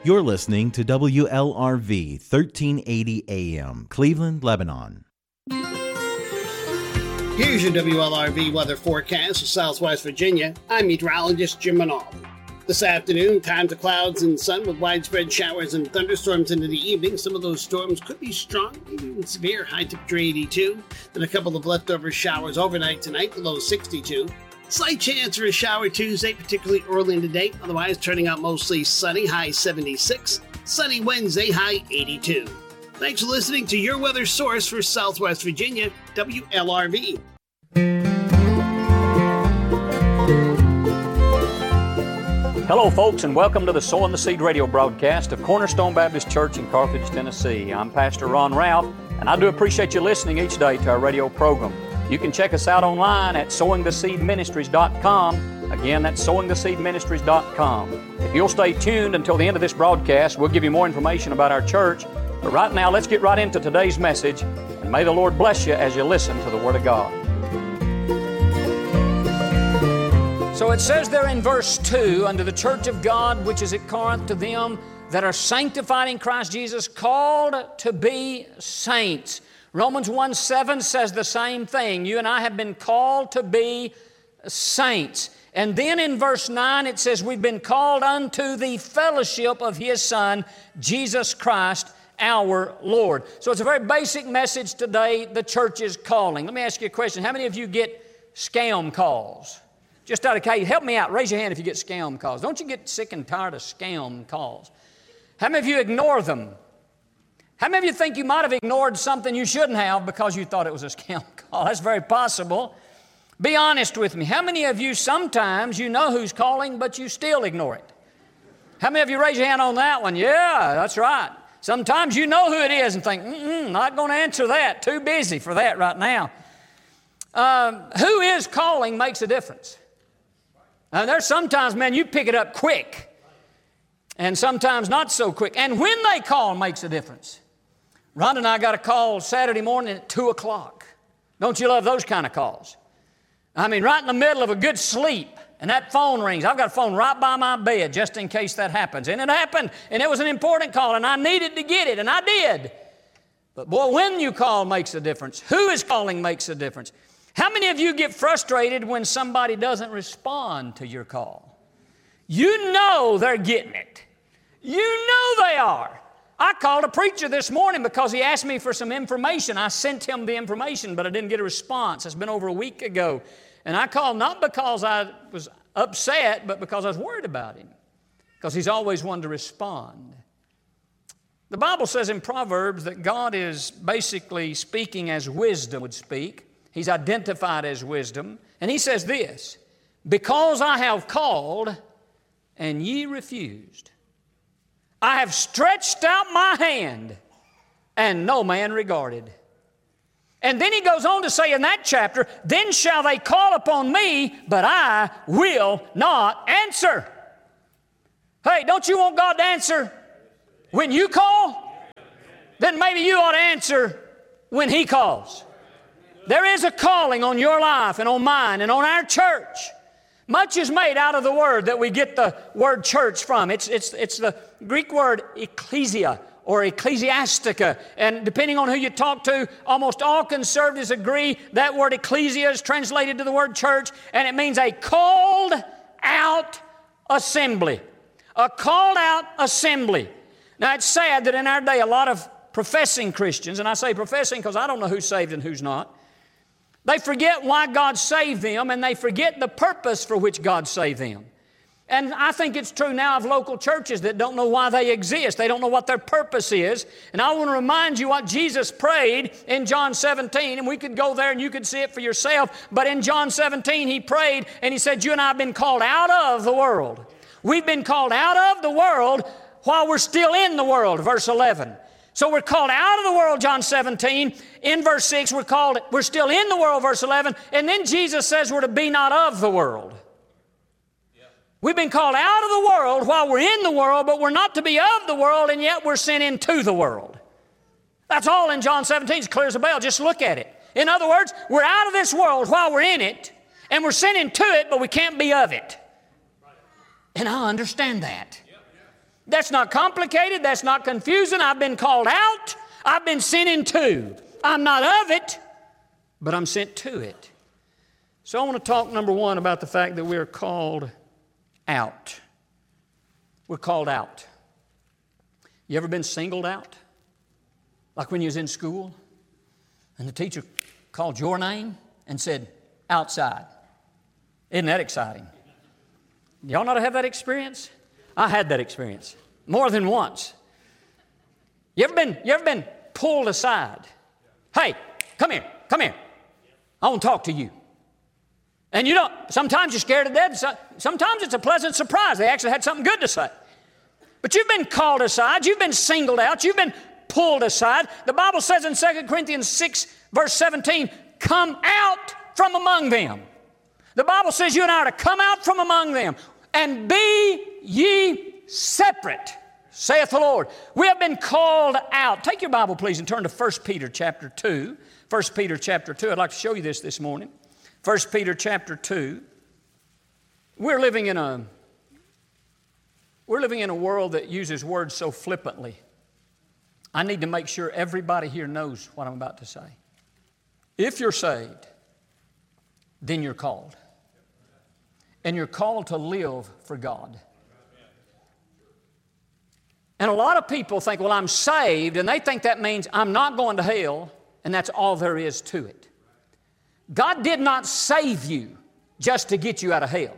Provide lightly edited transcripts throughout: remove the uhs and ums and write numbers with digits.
You're listening to WLRV 1380 AM, Cleveland, Lebanon. Here's your WLRV weather forecast for Southwest Virginia. I'm meteorologist Jim Manal. This afternoon, times of clouds and sun with widespread showers and thunderstorms into the evening. Some of those storms could be strong, maybe even severe. High temperature 82. Then a couple of leftover showers overnight tonight, the low 62. Slight chance for a shower Tuesday, particularly early in the day. Otherwise, turning out mostly sunny, high 76. Sunny Wednesday, high 82. Thanks for listening to your weather source for Southwest Virginia, WLRV. Hello, folks, and welcome to the Sowing the Seed radio broadcast of Cornerstone Baptist Church in Carthage, Tennessee. I'm Pastor Ron Ralph, and I do appreciate you listening each day to our radio program. You can check us out online at sowingtheseedministries.com. Again, that's sowingtheseedministries.com. If you'll stay tuned until the end of this broadcast, we'll give you more information about our church. But right now, let's get right into today's message, and may the Lord bless you as you listen to the Word of God. So it says there in verse 2, unto the church of God which is at Corinth, to them that are sanctified in Christ Jesus, called to be saints. Romans 1:7 says the same thing. You and I have been called to be saints. And then in verse 9 it says we've been called unto the fellowship of His Son, Jesus Christ, our Lord. So it's a very basic message today, the church is calling. Let me ask you a question. How many of you get scam calls? Just out of case, help me out. Raise your hand if you get scam calls. Don't you get sick and tired of scam calls? How many of you ignore them? How many of you think you might have ignored something you shouldn't have because you thought it was a scam call? That's very possible. Be honest with me. How many of you sometimes you know who's calling, but you still ignore it? How many of you raise your hand on that one? Yeah, that's right. Sometimes you know who it is and think, not going to answer that. Too busy for that right now. Who is calling makes a difference. There's sometimes, man, you pick it up quick. And sometimes not so quick. And when they call makes a difference. Rhonda and I got a call Saturday morning at 2 o'clock. Don't you love those kind of calls? I mean, right in the middle of a good sleep, and that phone rings. I've got a phone right by my bed just in case that happens. And it happened, and it was an important call, and I needed to get it, and I did. But boy, when you call makes a difference. Who is calling makes a difference. How many of you get frustrated when somebody doesn't respond to your call? You know they're getting it. You know they are. I called a preacher this morning because he asked me for some information. I sent him the information, but I didn't get a response. It's been over a week ago. And I called not because I was upset, but because I was worried about him. Because he's always wanted to respond. The Bible says in Proverbs that God is basically speaking as wisdom would speak. He's identified as wisdom. And He says this, because I have called and ye refused. I have stretched out my hand, and no man regarded. And then He goes on to say in that chapter, then shall they call upon me, but I will not answer. Hey, don't you want God to answer when you call? Then maybe you ought to answer when He calls. There is a calling on your life and on mine and on our church. Much is made out of the word that we get the word church from. It's the Greek word ecclesia or ecclesiastica. And depending on who you talk to, almost all conservatives agree that word ecclesia is translated to the word church, and it means a called out assembly. A called out assembly. Now it's sad that in our day a lot of professing Christians, and I say professing because I don't know who's saved and who's not, they forget why God saved them, and they forget the purpose for which God saved them. And I think it's true now of local churches that don't know why they exist. They don't know what their purpose is. And I want to remind you what Jesus prayed in John 17, and we could go there and you could see it for yourself. But in John 17, He prayed, and He said, you and I have been called out of the world. We've been called out of the world while we're still in the world, verse 11. So we're called out of the world, John 17. In verse 6, we're still in the world, verse 11. And then Jesus says we're to be not of the world. We've been called out of the world while we're in the world, but we're not to be of the world, and yet we're sent into the world. That's all in John 17. It's clear as a bell. Just look at it. In other words, we're out of this world while we're in it, and we're sent into it, but we can't be of it. And I understand that. That's not complicated. That's not confusing. I've been called out. I've been sent into. I'm not of it, but I'm sent to it. So I want to talk, number one, about the fact that we're called out. We're called out. You ever been singled out? Like when you was in school and the teacher called your name and said, outside. Isn't that exciting? Y'all not have that experience? I had that experience more than once. You ever been pulled aside? Hey, come here. I want to talk to you. And sometimes you're scared to death. Sometimes it's a pleasant surprise. They actually had something good to say. But you've been called aside. You've been singled out. You've been pulled aside. The Bible says in 2 Corinthians 6, verse 17, come out from among them. The Bible says you and I are to come out from among them and be ye separate, saith the Lord. We have been called out. Take your Bible, please, and turn to 1 Peter chapter 2. 1 Peter chapter 2. I'd like to show you this morning. 1 Peter chapter 2. We're living in a world that uses words so flippantly. I need to make sure everybody here knows what I'm about to say. If you're saved, then you're called. And you're called to live for God. And a lot of people think, well, I'm saved, and they think that means I'm not going to hell, and that's all there is to it. God did not save you just to get you out of hell.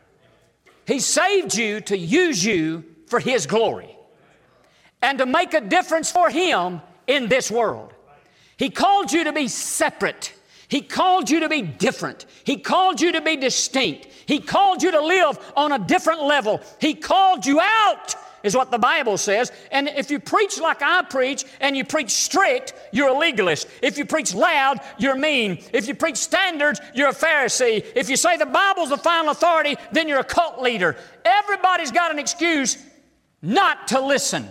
He saved you to use you for His glory and to make a difference for Him in this world. He called you to be separate. He called you to be different. He called you to be distinct. He called you to live on a different level. He called you out, is what the Bible says. And if you preach like I preach and you preach strict, you're a legalist. If you preach loud, you're mean. If you preach standards, you're a Pharisee. If you say the Bible's the final authority, then you're a cult leader. Everybody's got an excuse not to listen.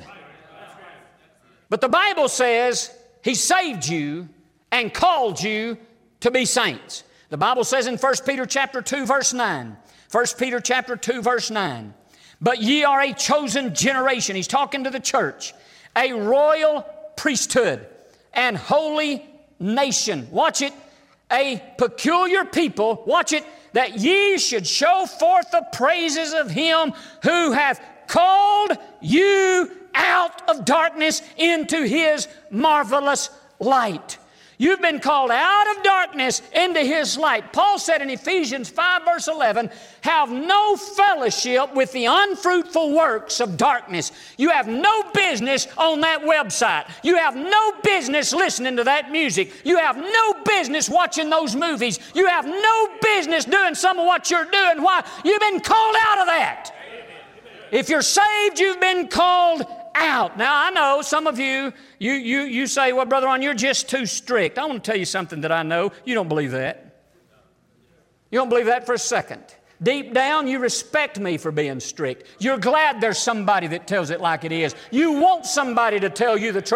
But the Bible says He saved you and called you to be saints. The Bible says in 1 Peter chapter 2, verse 9. 1 Peter chapter 2, verse 9. But ye are a chosen generation. He's talking to the church. A royal priesthood and holy nation. Watch it. A peculiar people. Watch it. That ye should show forth the praises of Him who hath called you out of darkness into His marvelous light. You've been called out of darkness into His light. Paul said in Ephesians 5 verse 11, have no fellowship with the unfruitful works of darkness. You have no business on that website. You have no business listening to that music. You have no business watching those movies. You have no business doing some of what you're doing. Why? You've been called out of that. If you're saved, you've been called out. Now, I know some of you say, well, Brother Ron, you're just too strict. I want to tell you something that I know. You don't believe that. You don't believe that for a second. Deep down, you respect me for being strict. You're glad there's somebody that tells it like it is. You want somebody to tell you the truth.